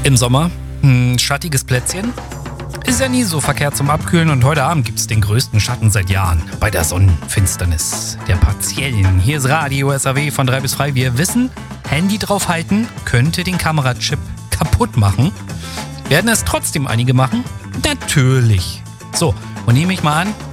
Im Sommer ein schattiges Plätzchen. Ist ja nie so verkehrt zum Abkühlen und heute Abend gibt es den größten Schatten seit Jahren bei der Sonnenfinsternis, der partiellen. Hier ist Radio SAW von 3 bis 3. Wir wissen, Handy draufhalten könnte den Kamerachip kaputt machen. Werden es trotzdem einige machen? Natürlich. So, und nehme ich mal an,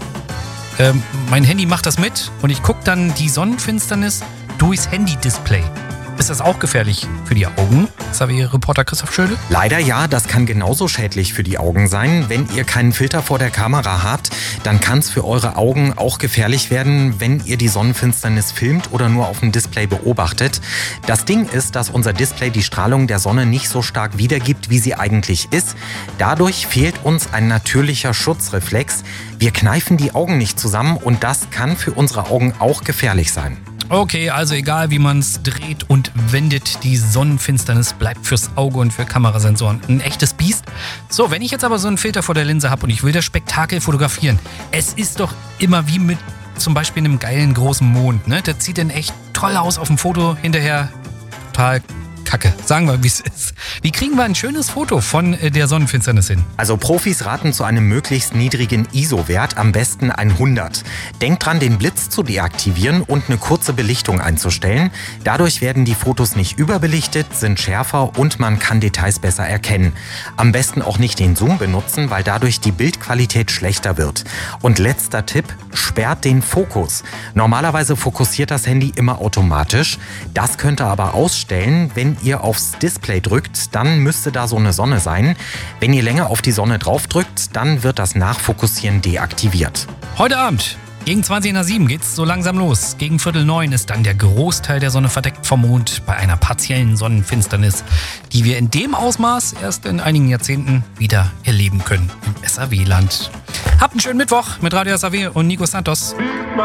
mein Handy macht das mit und ich gucke dann die Sonnenfinsternis durchs Handy-Display. Ist das auch gefährlich für die Augen? SAW-Reporter Christoph Schödel? Leider ja, das kann genauso schädlich für die Augen sein. Wenn ihr keinen Filter vor der Kamera habt, dann kann es für eure Augen auch gefährlich werden, wenn ihr die Sonnenfinsternis filmt oder nur auf dem Display beobachtet. Das Ding ist, dass unser Display die Strahlung der Sonne nicht so stark wiedergibt, wie sie eigentlich ist. Dadurch fehlt uns ein natürlicher Schutzreflex. Wir kneifen die Augen nicht zusammen und das kann für unsere Augen auch gefährlich sein. Okay, also egal wie man es dreht und wendet, die Sonnenfinsternis bleibt fürs Auge und für Kamerasensoren ein echtes Biest. So, wenn ich jetzt aber so einen Filter vor der Linse habe und ich will das Spektakel fotografieren, es ist doch immer wie mit zum Beispiel einem geilen großen Mond, ne? Das sieht dann echt toll aus auf dem Foto, hinterher total Kacke. Sagen wir, wie es ist. Wie kriegen wir ein schönes Foto von der Sonnenfinsternis hin? Also Profis raten zu einem möglichst niedrigen ISO-Wert, am besten 100. Denkt dran, den Blitz zu deaktivieren und eine kurze Belichtung einzustellen. Dadurch werden die Fotos nicht überbelichtet, sind schärfer und man kann Details besser erkennen. Am besten auch nicht den Zoom benutzen, weil dadurch die Bildqualität schlechter wird. Und letzter Tipp, sperrt den Fokus. Normalerweise fokussiert das Handy immer automatisch. Das könnt ihr aber ausstellen, wenn ihr aufs Display drückt, dann müsste da so eine Sonne sein. Wenn ihr länger auf die Sonne drauf drückt, dann wird das Nachfokussieren deaktiviert. Heute Abend gegen 7:20 geht's so langsam los. Gegen 8:45 ist dann der Großteil der Sonne verdeckt vom Mond bei einer partiellen Sonnenfinsternis, die wir in dem Ausmaß erst in einigen Jahrzehnten wieder erleben können im SAW-Land. Habt einen schönen Mittwoch mit Radio SAW und Nico Santos.